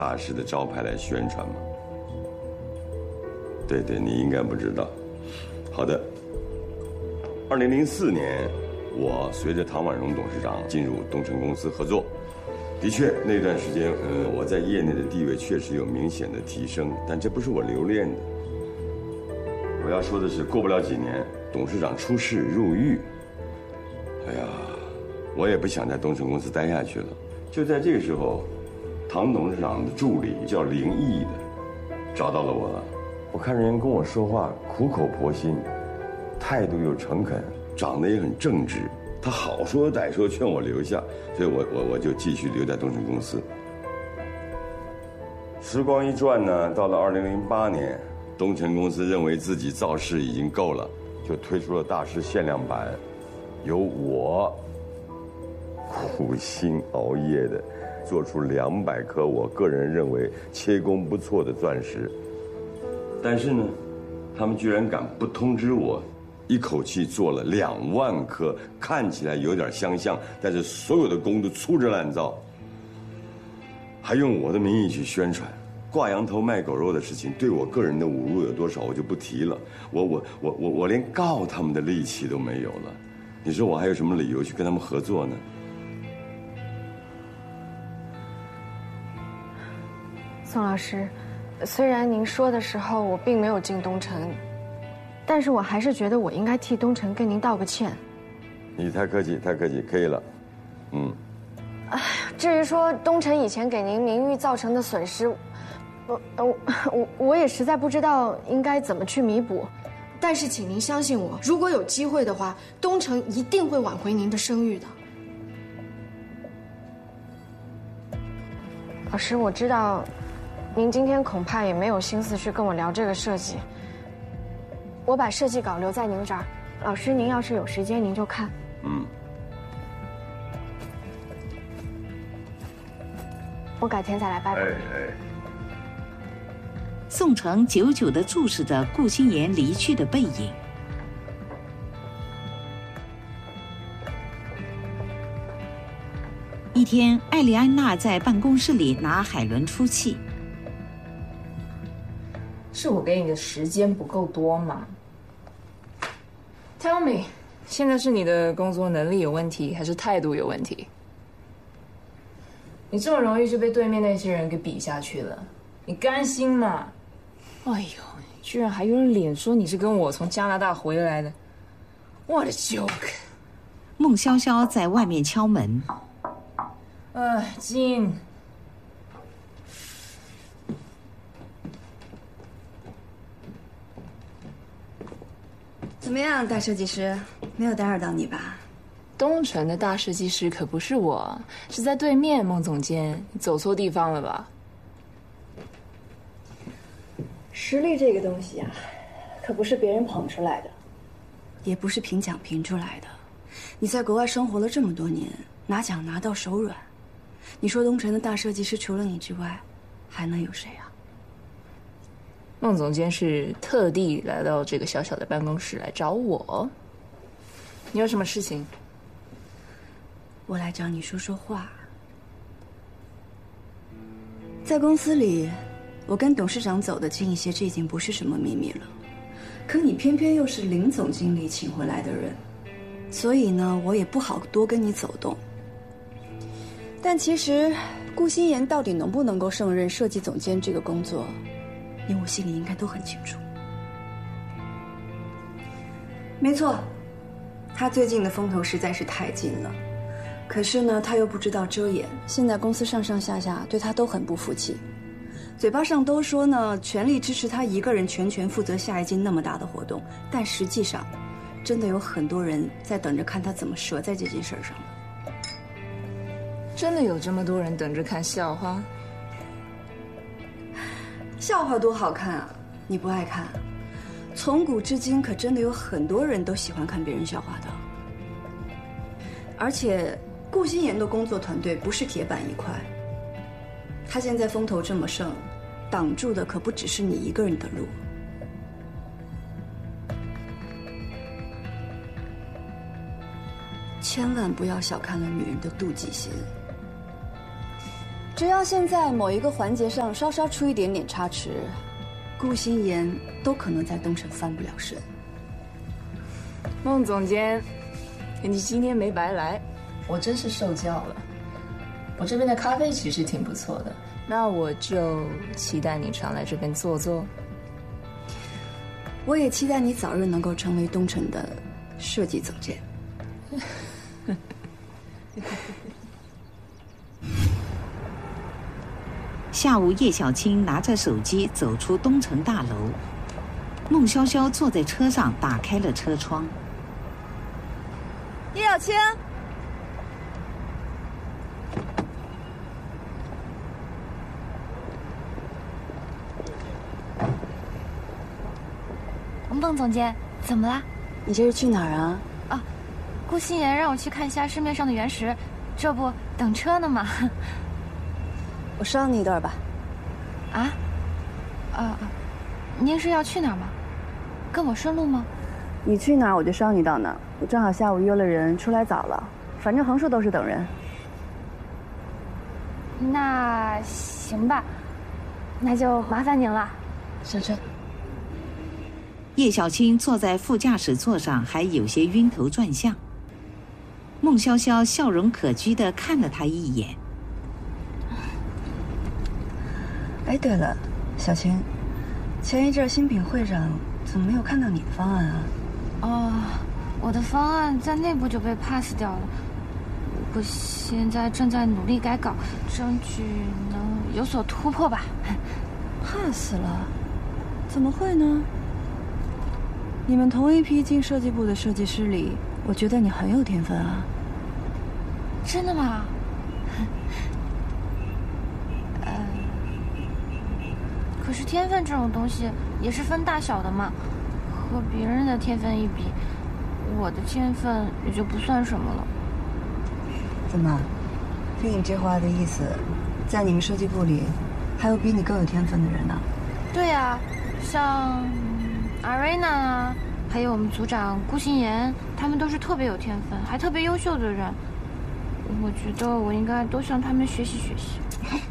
大师的招牌来宣传吗？对，你应该不知道。好的，2004年，我随着唐婉容董事长进入东城公司合作。的确，那段时间，我在业内的地位确实有明显的提升，但这不是我留恋的。我要说的是，过不了几年，董事长出事入狱。哎呀，我也不想在东城公司待下去了。就在这个时候，唐董事长的助理叫林毅的，找到了我了。我看人跟我说话苦口婆心，态度又诚恳，长得也很正直。他好说歹说劝我留下，所以我就继续留在东城公司。时光一转呢，到了2008年，东城公司认为自己造势已经够了，就推出了大师限量版，由我苦心熬夜的做出200颗我个人认为切工不错的钻石。但是呢，他们居然敢不通知我，一口气做了2万颗，看起来有点相像，但是所有的工都粗制滥造，还用我的名义去宣传，挂羊头卖狗肉的事情，对我个人的侮辱有多少我就不提了。我连告他们的力气都没有了，你说我还有什么理由去跟他们合作呢？ 宋老师，虽然您说的时候我并没有进东城，但是我还是觉得我应该替东城跟您道个歉。 你太客气，可以了。 至于说东城以前给您名誉造成的损失，我也实在不知道应该怎么去弥补。但是请您相信我，如果有机会的话，东城一定会挽回您的声誉的。老师，我知道您今天恐怕也没有心思去跟我聊这个设计，我把设计稿留在您这儿，老师您要是有时间您就看。我改天再来拜访。 宋城久久地注视着顾心妍离去的背影。一天，艾丽安娜在办公室里拿海伦出气。 是我给你的时间不够多吗 ？Tell me， 现在是你的工作能力有问题，还是态度有问题？你这么容易就被对面那些人给比下去了，你甘心吗？哎呦，居然还有人脸说你是跟我从加拿大回来的 ，What a joke！ 孟潇潇在外面敲门。 金。 怎么样，大设计师？没有打扰到你吧？ 东城的大设计师可不是我，是在对面，孟总监，你走错地方了吧？ 实力这个东西啊，可不是别人捧出来的，也不是评奖评出来的。你在国外生活了这么多年，拿奖拿到手软，你说东城的大设计师除了你之外，还能有谁啊？ 孟总监是特地来到这个小小的办公室来找我，你有什么事情？ 我来找你说说话。在公司里，我跟董事长走得近一些，这已经不是什么秘密了。可你偏偏又是林总经理请回来的人，所以呢，我也不好多跟你走动。但其实，顾心妍到底能不能够胜任设计总监这个工作，你我心里应该都很清楚。没错，他最近的风头实在是太劲了。可是呢，他又不知道遮掩，现在公司上上下下对他都很不服气，嘴巴上都说呢全力支持他一个人全权负责下一季那么大的活动，但实际上，真的有很多人在等着看他怎么折在这件事上了。 真的有这么多人等着看笑话？ 笑话多好看啊！你不爱看？从古至今，可真的有很多人都喜欢看别人笑话的。而且，顾心妍的工作团队不是铁板一块。他现在风头这么盛，挡住的可不只是你一个人的路。千万不要小看了女人的妒忌心。 只要现在某一个环节上稍稍出一点点差池，顾心妍都可能在东城翻不了身。 孟总监，你今天没白来，我真是受教了。我这边的咖啡其实挺不错的，那我就期待你常来这边坐坐。 我也期待你早日能够成为东城的设计总监。 下午，叶小青拿着手机走出东城大楼，孟潇潇坐在车上，打开了车窗。 叶小青， 孟总监，怎么啦？ 你这是去哪儿啊？ 啊，顾心妍让我去看一下市面上的原石，这不等车呢吗？ 我捎你一段吧。 啊？您是要去哪儿吗？跟我顺路吗？ 你去哪儿我就捎你到哪儿。我正好下午约了人出来早了，反正横竖都是等人。 那行吧，那就麻烦您了。 上车。 叶小青坐在副驾驶座上，还有些晕头转向。孟潇潇笑容可掬地看了他一眼。 哎，对了，小青，前一阵新品会上怎么没有看到你的方案啊？ 哦，我的方案在内部就被 pass 掉了，我现在正在努力改稿，争取能有所突破吧。 pass 了？怎么会呢？你们同一批进设计部的设计师里，我觉得你很有天分啊。 真的吗？可是天分这种东西也是分大小的嘛，和别人的天分一比，我的天分也就不算什么了。 怎么？听你这话的意思，在你们设计部里，还有比你更有天分的人呢？ 对呀，像Arena 啊，还有我们组长顾心妍，他们都是特别有天分，还特别优秀的人。我觉得我应该多向他们学习学习。